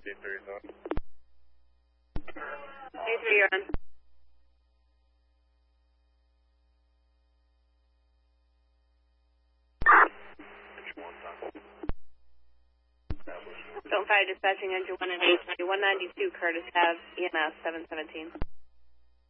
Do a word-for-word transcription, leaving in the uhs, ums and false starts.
D three is on. D three, you're on. Zone five dispatching engine one and eight, one ninety-two Curtis Ave, E M S seven seventeen.